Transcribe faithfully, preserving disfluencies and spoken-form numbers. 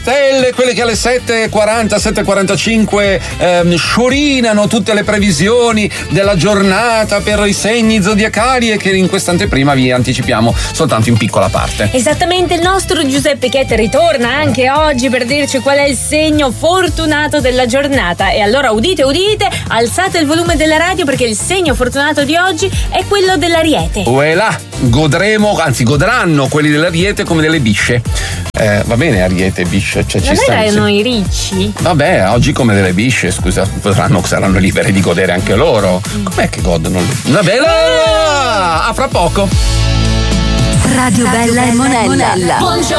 Stelle, quelle che alle sette e quaranta, sette e quarantacinque ehm, sciorinano tutte le previsioni della giornata per i segni zodiacali e che in questa anteprima vi anticipiamo soltanto in piccola parte. Esattamente, il nostro Giuseppe Chiette ritorna anche oggi per dirci qual è il segno fortunato della giornata. E allora udite, udite, alzate il volume della radio perché il segno fortunato di oggi è quello dell'Ariete. Uela, godremo, anzi godranno quelli dell'Ariete come delle bisce. Eh, va bene, Ariete, bisce, cioè non ci stanno. erano i ricci? Vabbè, oggi come delle bisce, scusa, potranno, saranno libere di godere anche loro. Mm. Com'è che godono? Vabbè, a fra poco. Radio Bella e Monella. Buongiorno.